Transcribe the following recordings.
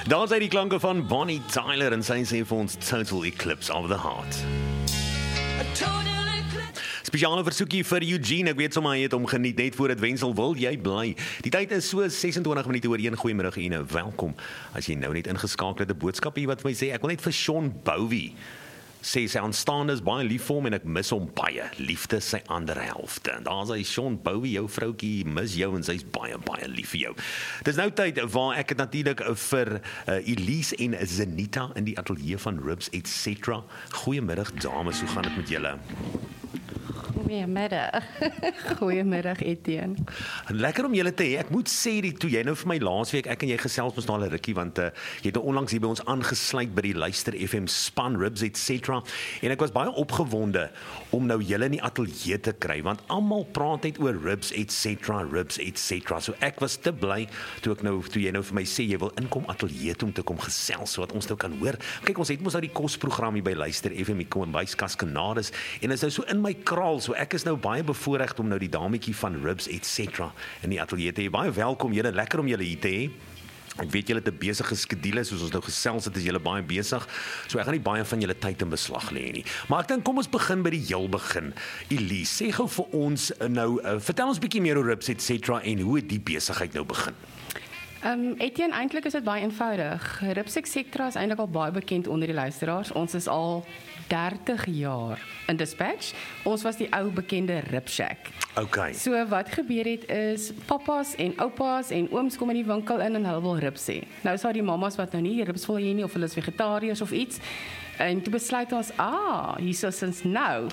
Daar zijn die klanke van Bonnie Tyler en sy sê vir ons Total Eclipse of the Heart. Spesiale versoekie vir Eugene, ek weet sommer hy het hom geniet net voor dit wensel wil jy bly. Die tyd is so 26 minute oor 1, goeiemiddag en welkom. As jy nou net ingeskakel het, 'n boodskap hier wat vir my sê, ek wil net vir Sean Bowie sê sy aanstaande is baie lief vir hom en ek mis hom baie. Liefde sy ander helfte. En daar's hy Sean Bowie, jou vroutjie mis jou en sy's baie lief vir jou. Dis nou tyd waar ek het natuurlik vir Elise en Zenita in die ateljee van Ribs etc. Goeiemiddag dames, hoe gaan dit met julle? Goeiemiddag. Goeiemiddag Etienne. Lekker om julle te hê. Ek moet sê die toe jy nou vir my laasweek ek en jy gesels mos nou al 'n rukkie want jy het nou onlangs hier by ons aangesluit by die Luister FM span Ribs etc. En ek was baie opgewonde om nou julle in die ateljee te kry want almal praat net oor Ribs etc. So ek was te bly toe jy nou vir my sê jy wil inkom ateljee toe om te kom gesels sodat ons nou kan hoor. Kyk, ons het mos nou die kosprogram hier by Luister FM die kombuiskas Kanades en is nou so in my kraal. So ek is nou baie bevoorreg om nou die dametjie van Ribs etc. in die ateljee te hê. Baie welkom julle, lekker om julle hier te hê. Ek weet julle het 'n besige skedule soos ons nou gesels het, is julle baie besig. So ek gaan nie baie van julle tyd in beslag lê nie. Maar ek dink kom ons begin by die heel begin. Elise, sê gou vir ons nou, vertel ons bietjie meer oor Ribs etc. en hoe het die besigheid nou begin? Etienne, eintlik is dit baie eenvoudig. Ribs etc. is eintlik al baie bekend onder die luisteraars. Ons is al 30 jaar in Dispatch. Ons was die ou bekende Rib Shack. Okay. So wat gebeur het is papas en oupas en ooms kom in die winkel in en hulle wil ribs hê. Nou is daar die mamas wat nou nie ribs wil hê nie of hulle is vegetariërs of iets. En toe besluit ons, hier is ons nou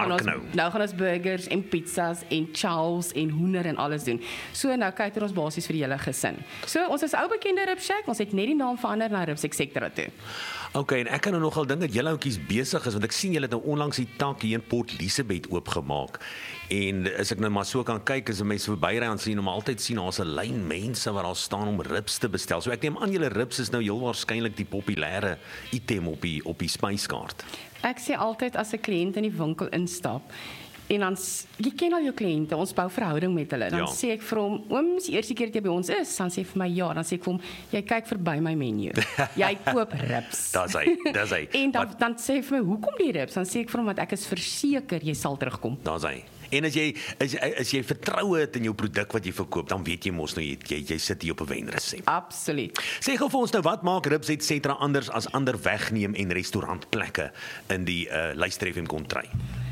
gaan ons burgers en pizzas en chows en hoender en alles doen. So nou kyk ons basies vir die hele gesin. So ons is ou bekende Rib Shack, ons het net die naam verander na Ribs etc. toe. Okay, en ek kan nou nogal dink dat julle ouetjies besig is want ek sien julle het nou onlangs die tak hier in Port Elizabeth oopgemaak. En as ek nou maar so kan kyk, as mense verbyry en sien, altyd sien daar's 'n lyn mense wat daar staan om ribs te bestel. So ek neem aan julle ribs is nou heel waarskynlik die populêre item op die spyskaart. Ek sê altyd as 'n kliënt in die winkel instap en dan jy ken al jou kliënte, ons bou verhouding met hulle. Dan sê ek vir hom, ooms, die eerste keer dat jy by ons is, dan sê hy vir my ja, dan sê ek vir hom, jy kyk verby my menu. Jy koop ribs. Dis hy. En dan sê hy vir my, hoekom die ribs? Dan sê ek vir hom, want ek is verseker jy sal terugkom. Dis hy. En as jy vertroue het in jou produk wat jy verkoop, dan weet jy mos nou jy sit hier op 'n wenresep. Absoluut. Sê gou vir ons nou, wat maak Ribs etc. anders as ander wegneem en restaurantplekke in die Luister FM kontry?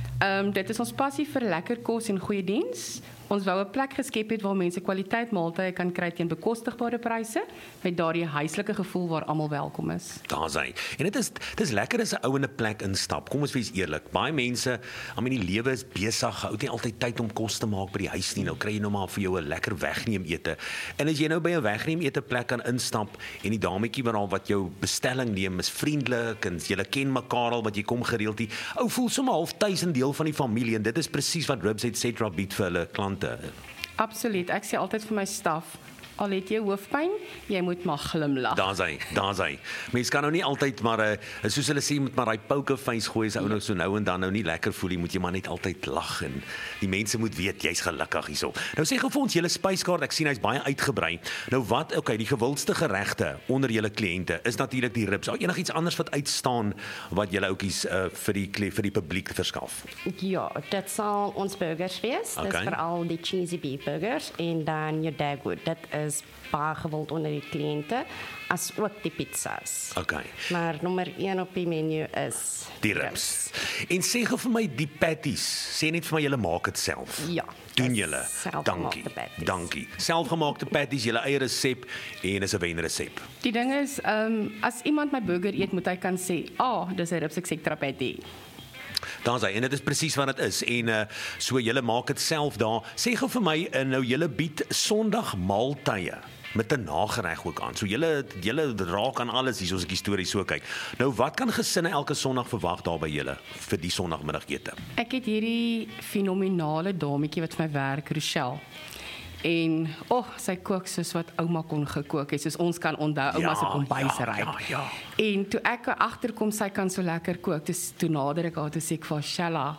Dit is ons passie vir lekker kos en goeie diens. Ons wou 'n plek geskep het waar mense kwaliteit maaltye kan kry teen bekostigbare pryse met daardie huislike gevoel waar almal welkom is. Daar's hy. En dit is lekker as 'n ou in 'n plek instap. Kom ons wees eerlik. Baie mense, die lewe is besig, hou nie altyd tyd om kos te maak by die huis nie. Nou kry jy nou maar vir jou 'n lekker wegneem ete. En as jy nou by 'n wegneem ete plek kan instap en die dametjie wat jou bestelling neem is vriendelik en julle ken mekaar al wat jy kom gereeld hier. Ou voel sommer half tuis 'n deel van die familie en dit is presies wat Ribs etc. bied vir hulle klante. Absoluut. Ek sê altyd vir my staf, al het jy hoofpyn, jy moet maar glimlag. Daar's hy. Mens kan nou nie altyd maar soos hulle sê met maar daai pokerface gooi as ou nou so nou en dan nou nie lekker voel, jy moet jy maar net altyd lag en die mense moet weet jy's gelukkig hierso. Nou sê gou vir ons julle spyskaart, ek sien hy's baie uitgebrei. Nou wat, die gewildste geregte onder julle kliënte is natuurlik die ribs. Enigiets anders wat uitstaan wat julle ouetjies vir die publiek verskaf? Ja, dit sal ons burgers wees. Dis veral die cheesy beef burgers en dan jou Dagwood. Dit is baie gewild onder die kliënte, as ook die pizzas. Okay. Maar nommer 1 op die menu is die ribs. En sê gou vir my die patties, sê net vir my julle maak dit self. Ja. Doen julle. Dankie. Selfgemaakte patties, julle eie resep en is 'n wenresep. Die ding is, as iemand my burger eet, moet hy kan sê, dis 'n Ribs etc. patty. Daar's hy, en dit is presies wat dit is. En so julle maak dit self daar. Sê gou vir my, nou julle bied Sondag maaltye met 'n nagereg ook aan. So julle raak aan alles hier soos ek die storie so kyk. Nou wat kan gesinne elke Sondag verwag daar by julle vir die Sondagmiddagete? Ek het hierdie fenominale dametjie wat vir my werk, Rochelle. En sy kook soos wat ouma kon gekook het, soos ons kan onthou, ouma se kombuisryk. Ja. En toe ek agterkom sy kan so lekker kook, toe nader ek haar toe sê ek vir Shella,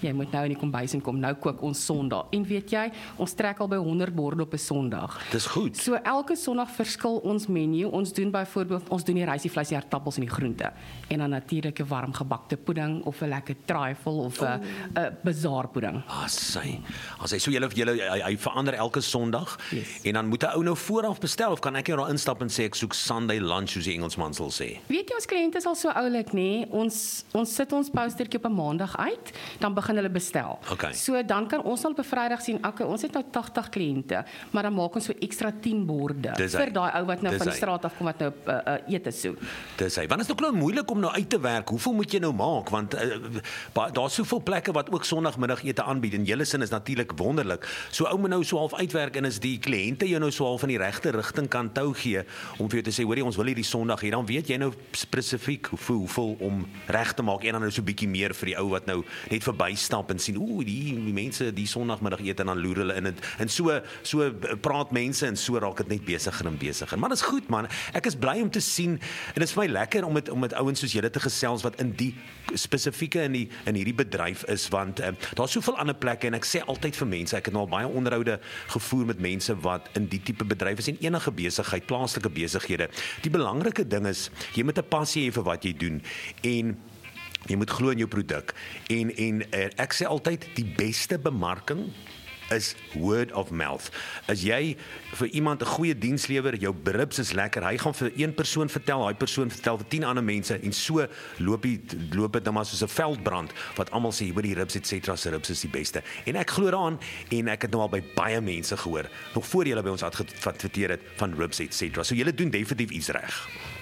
jy moet nou in die kombuis inkom, nou kook ons Sondag. En weet jy, ons trek al by 100 borde op 'n Sondag. Dis goed. So elke Sondag verskil ons menu. Ons doen byvoorbeeld, ons doen die rysie, vleis, die aardappels en die groente. En dan natuurlik 'n warm gebakte pudding of 'n lekker trifle of 'n bazaarpudding. As hy so hy verander elke Sondag. Yes. En dan moet 'n ou nou vooraf bestel of kan ek daar instap en sê ek soek Sunday lunch soos die Engelsman sal sê. Weet jy, ons kliënte is al so oulik, nê? Ons sit ons postertjie op 'n Maandag uit, dan begin hulle bestel. Okay. So dan kan ons al op 'n Vrydag sien, okay, ons het nou 80 kliënte, maar dan maak ons so ekstra 10 borde vir daai ou wat nou van die straat af kom wat nou ete soek. Dis hy. Want dit is ook nou moeilik om nou uit te werk. Hoeveel moet jy nou maak? Want daar's soveel plekke wat ook Sondagmiddagete aanbied en julle sin is natuurlik wonderlik. So ou moet nou so half uitwerk en is die kliënte jou nou so half van die regte rigting kan tou gee om vir jou te sê, hoorie, ons wil hierdie Sondag hê, dan weet jy nou spesifiek hoeveel om reg te maak en dan nou so 'n bietjie meer vir die ou wat nou net verbystap en sien, die mense die Sondagmiddag eet en dan loer hulle in en so praat mense en so raak dit net besigger en besigger. Maar dit is goed man, ek is bly om te sien en dit is vir my lekker om met ouens soos julle te gesels wat in die spesifieke in hierdie bedryf is, want daar's soveel ander plekke en ek sê altyd vir mense, ek het nou al baie onderhoude gevoer met mense wat in die tipe bedryf is en enige besigheid, plaaslike besighede. Die belangrike ding is, jy moet 'n passie hê vir wat jy doen en jy moet glo in jou produk en ek sê altyd die beste bemarking is word of mouth. As jy vir iemand 'n goeie diens lewer, jou ribs is lekker, hy gaan vir een persoon vertel, daai persoon vertel vir 10 ander mense en so loop dit nou maar soos 'n veldbrand wat almal sê oor die ribs et cetera, se ribs is die beste. En ek glo daaraan en ek het nou al by baie mense gehoor nog voor julle by ons adverteer het van ribs et cetera. So julle doen definitief iets reg.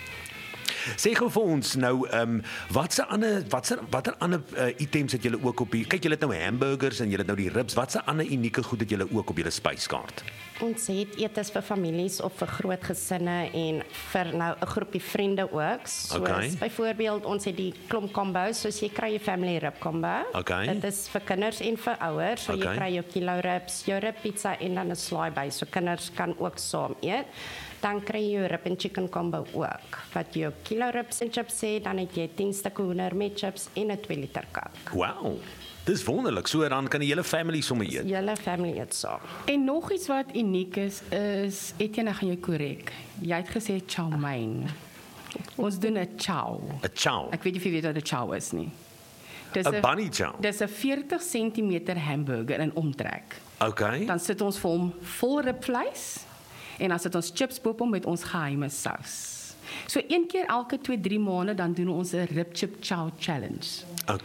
Sê gou vir ons nou, watter ander items het julle ook op die, kyk julle het nou hamburgers en julle het nou die ribs, watse ander unieke goed het julle ook op julle spyskaart? Ons het etes vir families of vir groot gesinne en vir nou 'n groepie vriende ook. So byvoorbeeld ons het die klomp combos, soos jy kry 'n family rib combo. Dit is vir kinders en vir ouers, so jy kry jou kilo ribs, jou rib pizza en dan 'n slaai by, so kinders kan ook saam eet. Dan kry jy jou rib en chicken combo ook, wat jou kilo ribs en chips het, dan het jy 10 stukke hoender met chips en 'n 2 liter Coke. Wow, dis wonderlik, so dan kan die hele family sommer eet. Die hele family eet saam. En nog iets wat uniek is Etienne, gaan jy korrek. Jy het gesê chow mein. Ons doen 'n chow. 'n chow? Ek weet nie of jy weet wat 'n chow is nie. 'n bunny chow? Dis 'n 40 cm hamburger in omtrek. Dan sit ons vir hom vol ribvleis. En dan sit ons chips boop met ons geheime sous. So een keer elke 2-3 maande dan doen ons 'n rib chip chow challenge.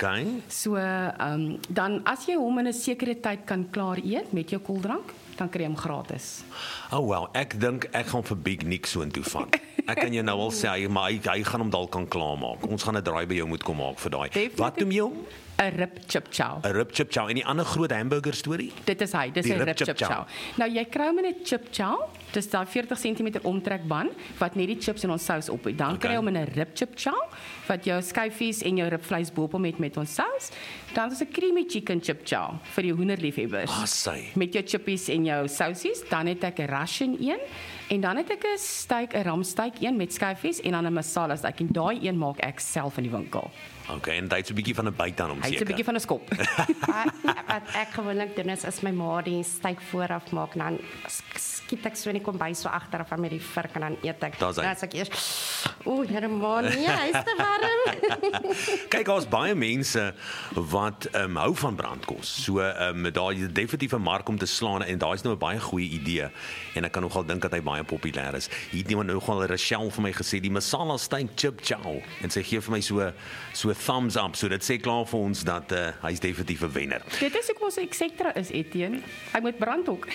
So dan as jy hom in 'n sekere tyd kan klaar eet met jou koeldrank, dan kry jy hom gratis. Oh wow, ek dink ek gaan vir Big Nick so intoe vat. Ek kan jou nou al sê, maar hy gaan hom dalk kan klaarmaak. Ons gaan 'n draai by jou moet kom maak vir daai. Wat doen jy hom? 'n rib chip chow. 'n rib chip chow. En die ander groot hamburger storie? Dit is hy, dis 'n rib chip chow. Nou jy kry hom in 'n chip chow, dis daai 40 cm omtrekband wat net die chips en ons sous op het. Dan kry jy hom in 'n rib chip chow wat jou skyfies en jou ribvleis bo-op hom met ons sous. Dan is 'n creamy chicken chip chow vir die hoenderliefhebbers. Met jou chippies en jou sousies. Dan het ek 'n Russian een en dan het ek 'n ramsteak een met skyfies en dan 'n masala steak en daai een maak ek self in die winkel. En dit is 'n bietjie van 'n byt aan hom seker. Hy is 'n bietjie van 'n skop. Wat ek gewoonlik doen is my ma die steak vooraf maak, dan skiet ek so in die kombuis so agteraf met die vurk en dan eet ek. Dan as ek eers Herman, hy is te warm. Kyk, daar's baie mense wat hou van brandkos. So daar is definitief 'n mark om te slaan en daar is nou 'n baie goeie idee en ek kan nogal dink dat hy baie populêr is. Hier het iemand nogal Rachel vir my gesê die masala steak chip chow en sy gee vir my so thumbs up, so dit sê klaar vir ons dat hy's definitief 'n wenner. Dit is ook ons ekstra is Etienne. Hy moet brand ook.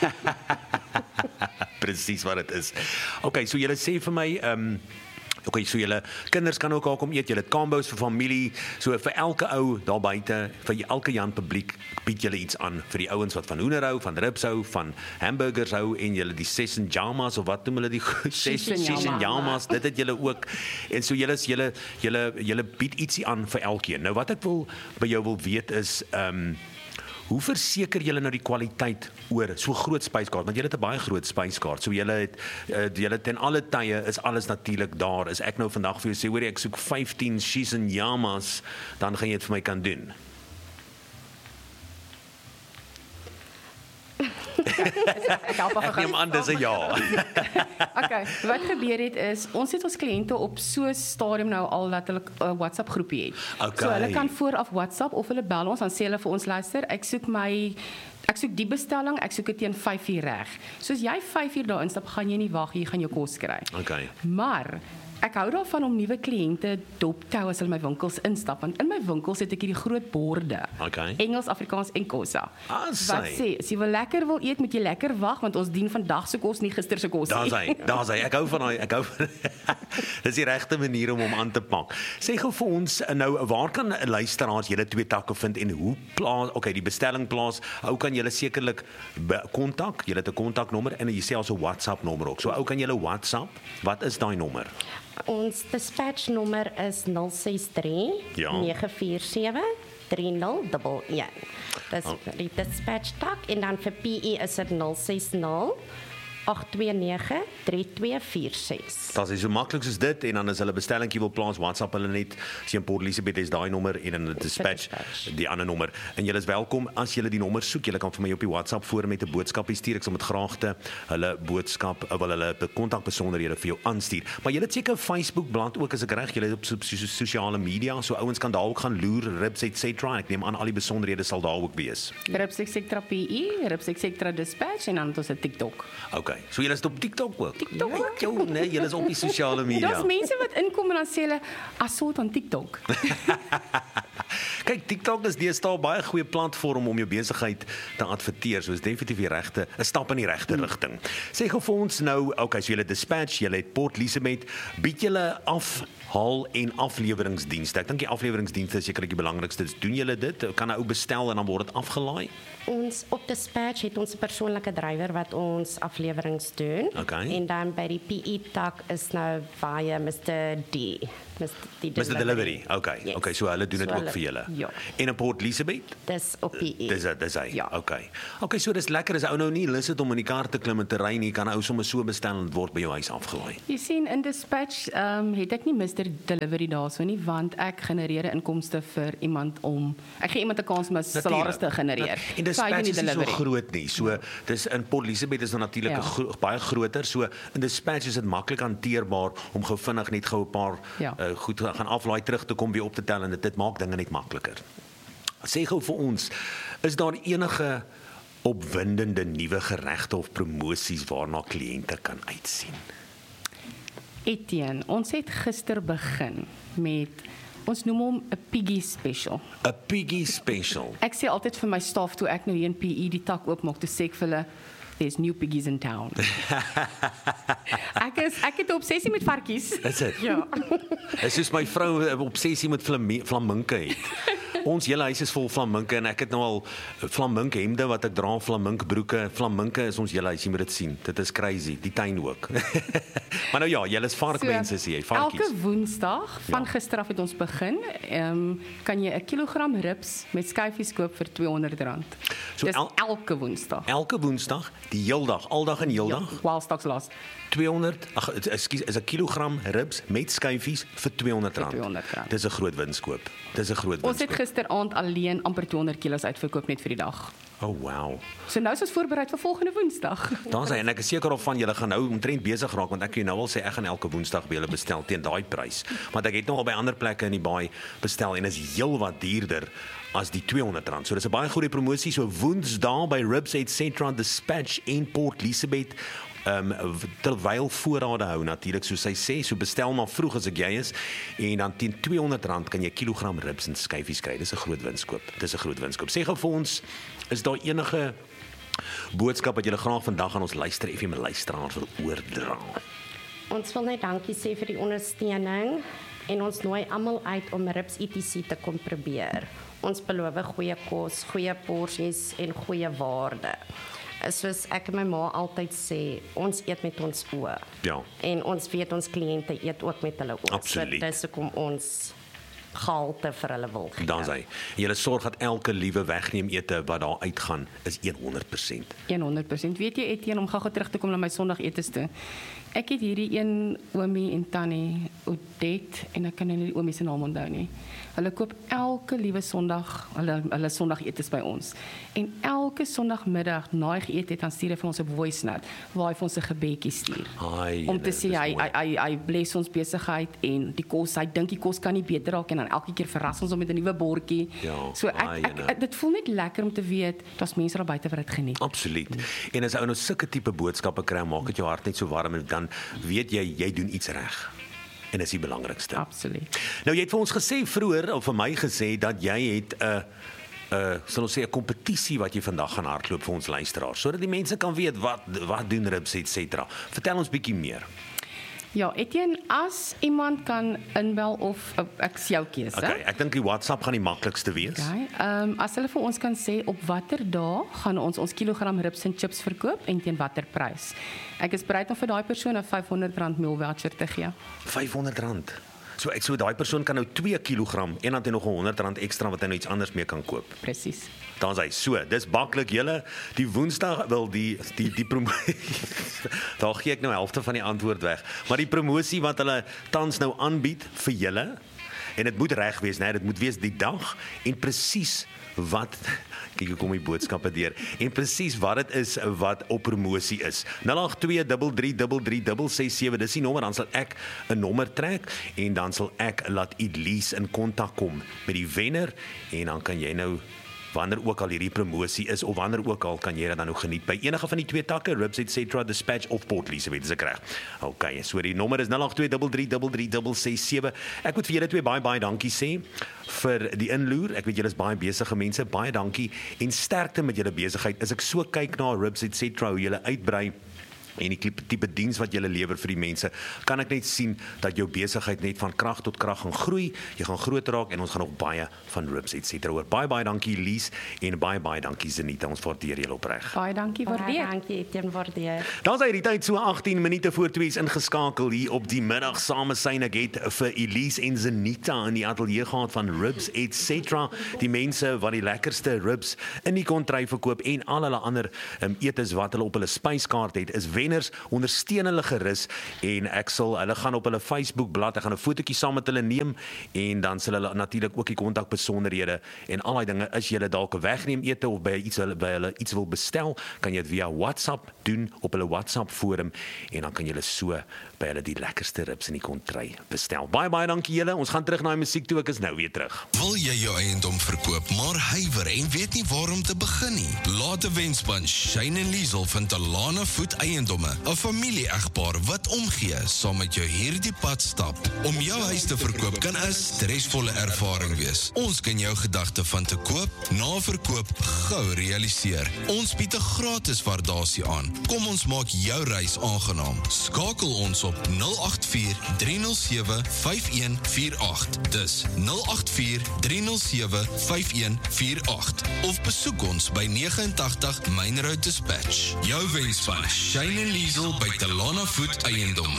Presies wat dit is. So julle sê vir my so julle kinders kan ook kom eet, julle het combos vir familie, so vir elke ou daar buite, vir elke Jan publiek bied julle iets aan vir die ouens wat van hoender hou, van ribs hou, van hamburgers hou en julle die sessenjamas of wat noem hulle die sessenjamas, dit het julle ook. En so julle bied ietsie aan vir elkeen. Nou wat ek by jou wil weet is hoe verseker julle nou die kwaliteit oor so groot spyskaart, want julle het 'n baie groot spyskaart. So julle het ten alle tye is alles natuurlik daar. Is ek nou vandag vir jou sê, hoor ek soek 15 shish en yamas, dan gaan jy dit vir my kan doen. Ek help Ek neem aan dis 'n ja. Okay, wat gebeur het is ons het ons kliënte op so 'n stadium nou al dat hulle 'n WhatsApp groepie het. Okay. So hulle kan vooraf WhatsApp of hulle bel ons, dan sê hulle vir ons luister, ek soek die bestelling, ek soek dit teen 5:00 reg. So as jy 5:00 daar instap, gaan jy nie wag, jy gaan jou kos kry. Okay. Maar ek hou daarvan om nuwe kliënte dop te hou as hulle my winkels instap, want in my winkels het ek hierdie groot borde. Okay. Engels, Afrikaans en Xhosa. Wat sê, as jy lekker wil eet, moet jy lekker wag, want ons dien vandag se kos, nie gister se kos nie. Daar's hy. Ek hou van daai, dis die regte manier om hom aan te pak. Sê gou vir ons nou, waar kan luisteraars julle twee takke vind en hoe plaas, die bestelling plaas, ou kan julle sekerlik kontak, julle het 'n kontaknommer en jy sê also 'n WhatsApp nommer ook. So ou kan julle WhatsApp, wat is daai nommer? Ons dispatch nommer is 063 947 3011. Dis die dispatch tak en dan vir PE is dit 060 829 3246. Dat is so maklik soos dit en dan as hulle bestellingkie wil plaas, WhatsApp hulle net, as jy in Port Elizabeth is daai nommer en in 'n dispatch die ander nommer. En julle is welkom as julle die nommer soek, julle kan vir my op die WhatsApp voor met 'n boodskapie stuur. Ek sal met graagte hulle boodskap wil hulle kontakbesonderhede vir jou aanstuur. Maar julle het seker 'n Facebook bladsy ook as ek reg, julle het op sosiale media, so ouens kan daar ook gaan loer, Ribs etc. Ek neem aan al die besonderhede sal daar ook wees. Ribs etc. PE, Ribs etc. dispatch en dan het ons 'n TikTok. Okay, so julle is op TikTok ook? TikTok ook? Ja, nee, julle is op die sosiale media. Daar's mense wat inkom en dan sê hulle, "Asot aan TikTok." Kyk, TikTok is deesdae baie goeie platform om jou besigheid te adverteer. So is definitief die regte, 'n stap in die regte rigting. Sê gou vir ons nou, so julle dispatch, julle het Port Elizabeth, bied julle afhaal en afleweringsdienste. Ek dink die afleweringsdienste is sekerlik die belangrikste. Doen julle dit? Kan 'n ou bestel en dan word dit afgelaai? Ons op dispatch het ons 'n persoonlike drywer wat ons aflewerings doen. Okay. En dan by die PE tak is nou via Mr. D. Mr. Delivery. Okay. Yes. Okay, so hulle doen dit So ook vir julle. Ja. En in Port Elizabeth? Dis op PE. Dis hy. Ja. Okay, so dis lekker as ou nou nie lus het om in die kar te klim en te ry nie, kan ou sommer so bestel en dit word by jou huis afgelaai. Jy sien in dispatch het ek nie Mr. Delivery daarso nie, want ek genereer inkomste vir iemand ek gee iemand 'n kans om 'n salaris te genereer. En dispatch is nie so groot nie. So dis in Port Elizabeth is natuurlik baie groter. So in dispatch is dit maklik hanteerbaar om gou vinnig net gou 'n paar goed gaan aflaai, terug te kom, weer op te tel en dit maak dinge net makliker. Sê gou vir ons, is daar enige opwindende nuwe geregte of promosies waarna kliënte kan uitsien? Etienne, ons het gister begin met, ons noem hom 'n piggy special. 'n Piggy special. Ek sê altyd vir my staf toe ek nou hier in PE die tak oopmaak, toe sê ek vir hulle, there's new piggies in town. Ek het 'n obsessie met varkies. Is dit? Ja. Dit is my vrou 'n obsessie met flaminke het. Ons hele huis is vol flaminke en ek het nou al flamink hemde wat ek dra, flamink broeke. Flaminke is ons hele huis, jy moet dit sien. Dit is crazy, die tuin ook. Maar nou ja, julle is varkmense sê jy, varkies. Elke Woensdag van gister af het ons begin, kan jy 'n kilogram ribs met skyfies koop vir R200. So dis elke Woensdag. Elke Woensdag, die heeldag, aldag en heeldag. Ja, while stocks last. 200, is 'n kilogram ribs met skyfies vir R200. Dis 'n groot winskoop. Ons het gisteraand alleen amper 200 kilos uitverkoop net vir die dag. Oh wow. So nou is ons voorberei vir volgende Woensdag. Daar's hy en ek is seker of van julle gaan nou omtrent besig raak want ek kan jou nou al sê ek gaan elke Woensdag by julle bestel teen daai prys. Want ek het nogal by ander plekke in die baai bestel en is heelwat duurder as die R200. So dis 'n baie goeie promosie. So Woensdae by Ribs etc. Dispatch in Port Elizabeth. Terwyl voorrade hou natuurlik, soos hy sê, so bestel maar vroeg as ek jy is en dan teen R200 kan jy kilogram ribs en skyfies kry. Dis 'n groot winskoop. Sê gou vir ons, is daar enige boodskap wat jy graag vandag aan ons luister FM luisteraars wil oordra? Ons wil net dankie sê vir die ondersteuning en ons nooi almal uit om Ribs ETC te kom probeer. Ons beloof goeie kos, goeie porsies en goeie waarde. Soos ek en my ma altyd sê, ons eet met ons oë. Ja. En ons weet ons kliënte eet ook met hulle oë. Absoluut. So dis hoekom ons gehalte vir hulle wil gee. Dan sê, julle sorg dat elke liewe wegneem ete wat daar uitgaan is 100%. 100%. Weet jy Etienne, om gou terug te kom na my Sondagetes toe. Ek het hierdie een oomie en tannie, Odette, en ek kan nie die oomie se naam onthou nie. Hulle koop elke liewe Sondag, hulle Sondageetes by ons. En elke Sondagmiddag na hy geëet het, dan stuur hy vir ons 'n voice note waar hy vir ons 'n gebedjie stuur. Om te sê hy bless ons besigheid en die kos, hy dink die kos kan nie beter raak en dan elke keer verras ons hom met 'n nuwe bordjie. Ja, so dit voel net lekker om te weet daar's mense daar buite wat dit geniet. Absoluut. En as ou nou sulke tipe boodskappe kry, maak dit jou hart net so warm en dan weet jy doen iets reg. En dis die belangrikste. Absoluut. Nou jy het vir ons gesê vroeër of vir my gesê dat jy het 'n sal ons sê 'n kompetisie wat jy vandag gaan hardloop vir ons luisteraars sodat die mense kan weet wat doen Ribs etc. Vertel ons bietjie meer. Ja, Etienne, as iemand kan inbel of ek is jou keuse. Okay, ek dink die WhatsApp gaan die maklikste wees. Okay, as hulle vir ons kan sê op watter dag gaan ons kilogram ribs en chips verkoop en teen watter prys. Ek is bereid om vir daai persoon 'n R500 meal voucher te gee. R500. So daai persoon kan nou 2 kilogram en dan het hy nog R100 ekstra wat hy nou iets anders mee kan koop. Presies. Dan sê so, dis baklik julle die Woensdag wil die promosie. Daar gee ek nou helfte van die antwoord weg. Maar die promosie wat hulle tans nou aanbied vir julle en dit moet reg wees, né? Dit moet wees die dag en presies wat kyk hoe kom die boodskappe deur en presies wat dit is wat op promosie is. 082333366, dis die nommer, dan sal ek 'n nommer trek en dan sal ek laat Elise in kontak kom met die wenner en dan kan jy nou wanneer ook al hierdie promosie is of wanneer ook al kan jy dit dan nou geniet by enige van die twee takke, Ribs etc, Dispatch of Port Elizabeth, is ek reg. Okay, so die nommer is 082333366. Ek moet vir julle twee baie dankie sê vir die inloer. Ek weet julle is baie besige mense, baie dankie en sterkte met julle besigheid. As ek so kyk na Ribs etc hoe julle uitbrei en die tipe diens wat jy lewer vir die mense, kan ek net sien dat jou besigheid net van krag tot krag gaan groei, jy gaan groter raak en ons gaan nog baie van Ribs etc hoor. Baie dankie Elise en baie dankie Zenita, ons waardeer julle opreg. Baie dankie, waardeer. Baie dankie, Etienne, waardeer. Dan is die tyd so 18 minute voor 2 is ingeskakel hier op die middag same syne get vir Elise en Zenita in die ateljee gehad van Ribs etc. Die mense wat die lekkerste ribs in die kontry verkoop en al hulle ander etes wat hulle op hulle spyskaart het, is wenners, ondersteun hulle gerus en hulle gaan op hulle Facebook bladsy, ek gaan 'n fotootjie saam met hulle neem en dan sal hulle natuurlik ook die kontakbesonderhede en al daai dinge, as jy dalk 'n wegneem ete of by hulle iets wil bestel, kan jy dit via WhatsApp doen op hulle WhatsApp forum en dan kan jy so by hulle die lekkerste ribs in die kontry bestel. Baie dankie julle. Ons gaan terug na die musiek toe, ek is nou weer terug. Wil jy jou eiendom verkoop, maar huiwer en weet nie waar om te begin nie? Laat 'n wenspan Shane en Liesel van Talana Food Eiendomme, 'n familie-egpaar wat omgee, saam met jou hierdie pad stap. Om jou huis te verkoop kan 'n stresvolle ervaring wees. Ons kan jou gedagte van te koop, na verkoop gou realiseer. Ons bied 'n gratis waardasie aan. Kom ons maak jou reis aangenaam. Skakel ons op 084-307-5148. Dis 084-307-5148. Of besoek ons by 89 Main Road Dispatch. Jou wenspan Shane en Liesel by Talana Food Eiendom.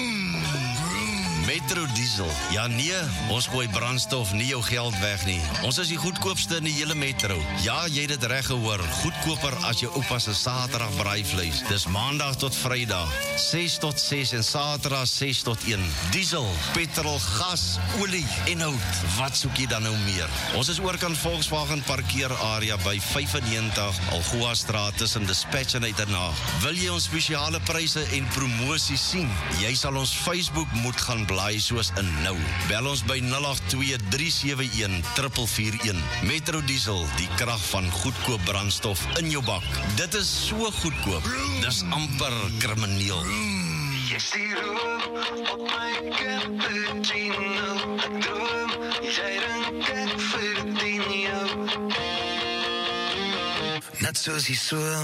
Metro Diesel. Ja nee, ons gooi brandstof nie jou geld weg nie. Ons is die goedkoopste in die hele metro. Ja, jy het dit reg gehoor. Goedkoper as jou oupa se Saterdag braaivleis. Dis Maandag tot Vrydag, 6 tot 6 en Saterdag 6 tot 1. Diesel, petrol, gas, olie en hout. Wat soek jy dan nou meer? Ons is oorkant Volkswagen parkeerarea by 95 Algoa Straat tussen Dispatch en Uitenhaag. Wil jy ons spesiale pryse en promosies sien? Jy sal ons Facebook moet gaan blaai soos in nou. Bel ons by 082-371-441. Metro Diesel, die krag van goedkoop brandstof in jou bak. Dit is so goedkoop. Dis amper krimineel. Yes, die room op my cappuccino. Ek droom, jy dink ek verdien jou. Net soos jy so